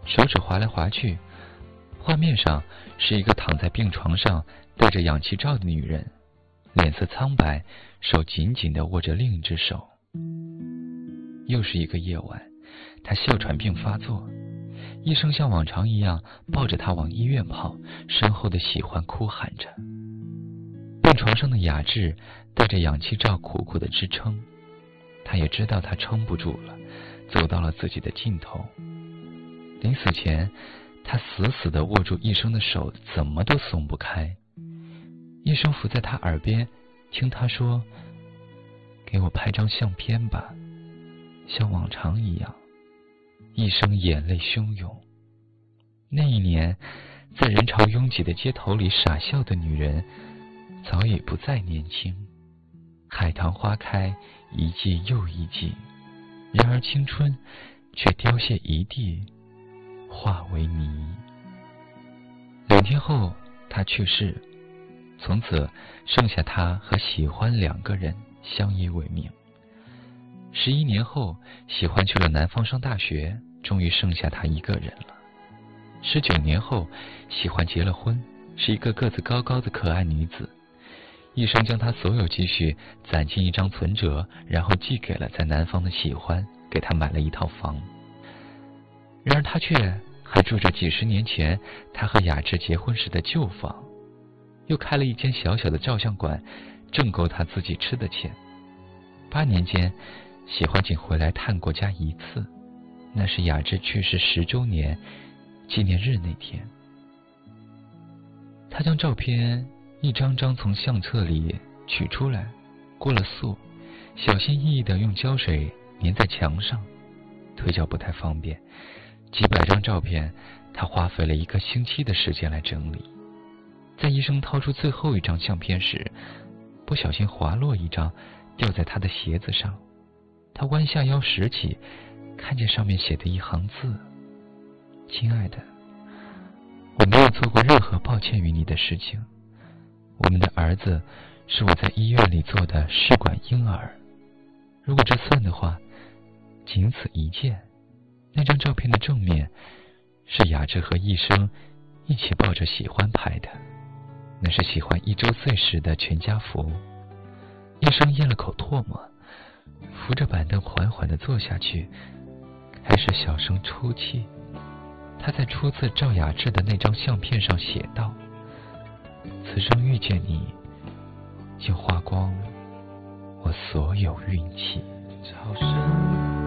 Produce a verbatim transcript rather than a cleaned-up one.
手指划来划去，画面上是一个躺在病床上戴着氧气罩的女人，脸色苍白，手紧紧地握着另一只手。又是一个夜晚，她哮喘病发作，医生像往常一样抱着她往医院跑，身后的喜欢哭喊着。病床上的雅致带着氧气罩苦苦的支撑，他也知道他撑不住了，走到了自己的尽头。临死前，他死死地握住医生的手，怎么都松不开。医生伏在他耳边，听他说：“给我拍张相片吧，像往常一样。”医生眼泪汹涌。那一年，在人潮拥挤的街头里傻笑的女人，早已不再年轻。海棠花开，一季又一季，然而青春却凋谢一地，化为泥。两天后，他去世，从此剩下他和喜欢两个人相依为命。十一年后，喜欢去了南方上大学，终于剩下他一个人了。十九年后，喜欢结了婚，是一个个子高高的可爱女子。医生将他所有积蓄攒进一张存折，然后寄给了在南方的喜欢，给他买了一套房。然而他却还住着几十年前他和雅致结婚时的旧房，又开了一间小小的照相馆，挣够他自己吃的钱。八年间，喜欢仅回来探过家一次，那是雅致去世十周年纪念日那天。他将照片一张张从相册里取出来，过了塑，小心翼翼地用胶水粘在墙上，腿脚不太方便，几百张照片他花费了一个星期的时间来整理。在医生掏出最后一张相片时，不小心滑落一张，掉在他的鞋子上。他弯下腰拾起，看见上面写的一行字：亲爱的，我没有做过任何抱歉于你的事情。我们的儿子是我在医院里做的试管婴儿，如果这算的话，仅此一件。那张照片的正面是雅致和医生一起抱着喜欢拍的，那是喜欢一周岁时的全家福。医生咽了口唾沫，扶着板凳缓缓地坐下去，开始小声出气。他在初次照雅致的那张相片上写道：此生遇见你，竟花光我所有运气。